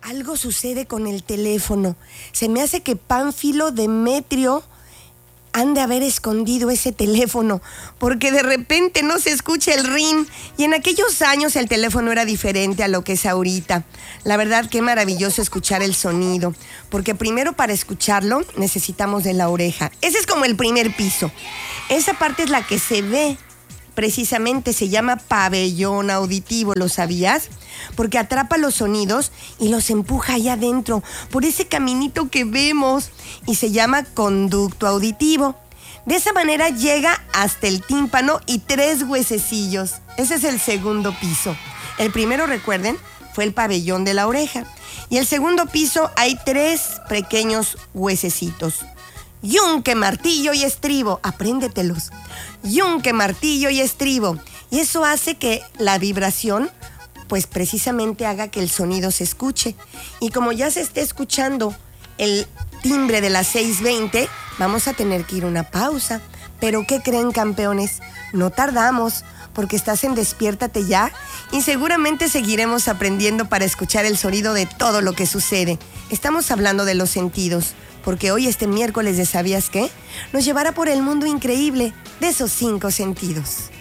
Algo sucede con el teléfono. Se me hace que Pánfilo Demetrio han de haber escondido ese teléfono, porque de repente no se escucha el ring, y en aquellos años el teléfono era diferente a lo que es ahorita. La verdad, qué maravilloso escuchar el sonido, porque primero para escucharlo necesitamos de la oreja. Ese es como el primer piso. Esa parte es la que se ve. Precisamente se llama pabellón auditivo, ¿lo sabías? Porque atrapa los sonidos y los empuja allá adentro, por ese caminito que vemos, y se llama conducto auditivo. De esa manera llega hasta el tímpano y 3 huesecillos. Ese es el segundo piso. El primero, recuerden, fue el pabellón de la oreja. Y el segundo piso hay 3 pequeños huesecitos. Yunque, martillo y estribo, apréndetelos. Yunque, martillo y estribo. Y eso hace que la vibración, pues precisamente haga que el sonido se escuche. Y como ya se esté escuchando el timbre de las 6:20, vamos a tener que ir a una pausa. Pero ¿qué creen, campeones? No tardamos, porque estás en Despiértate Ya y seguramente seguiremos aprendiendo para escuchar el sonido de todo lo que sucede. Estamos hablando de los sentidos, porque hoy, este miércoles de ¿Sabías qué?, nos llevará por el mundo increíble de esos 5 sentidos.